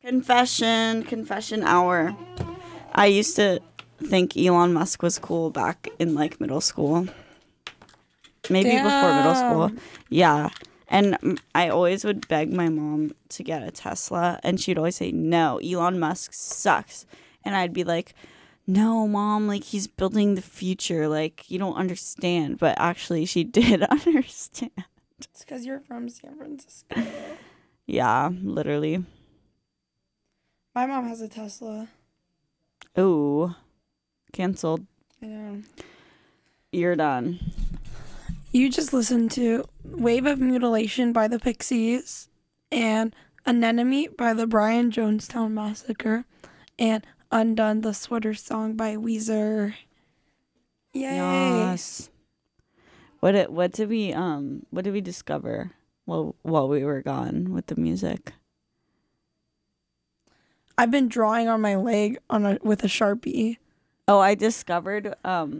Confession hour. I used to think Elon Musk was cool back in like middle school. Maybe before middle school. Yeah. And I always would beg my mom to get a Tesla, and she'd always say, no, Elon Musk sucks. And I'd be like, no, Mom, like, he's building the future. Like, you don't understand. But actually, she did understand. It's because you're from San Francisco. Yeah, literally. My mom has a Tesla. Ooh, canceled. I know. You're done. You just listened to Wave of Mutilation by the Pixies and Anemone by the Brian Jonestown Massacre and Undone, the Sweater Song by Weezer. Yay. Yes. What did we discover while we were gone with the music? I've been drawing on my leg with a Sharpie. Oh, I discovered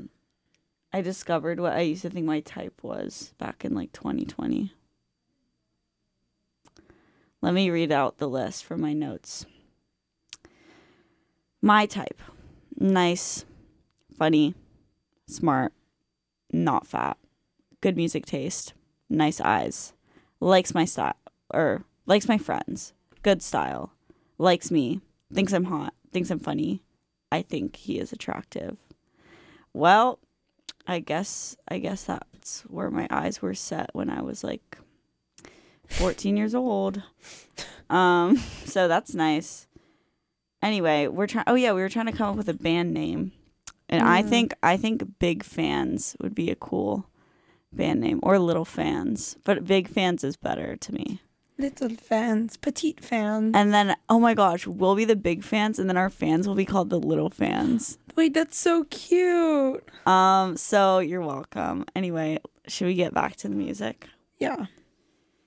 what I used to think my type was back in like 2020. Let me read out the list from my notes. My type: nice, funny, smart, not fat, good music taste, nice eyes, likes my style, or likes my friends, good style, likes me, thinks I'm hot, thinks I'm funny, I think he is attractive. Well, I guess that's where my eyes were set when I was like 14 years old. So that's nice. Anyway, we were trying to come up with a band name. And I think Big Fans would be a cool band name, or Little Fans, but Big Fans is better to me. Little Fans, Petite Fans. And then, oh my gosh, we'll be the Big Fans, and then our fans will be called the Little Fans. Wait, that's so cute. So you're welcome. Anyway, should we get back to the music? Yeah.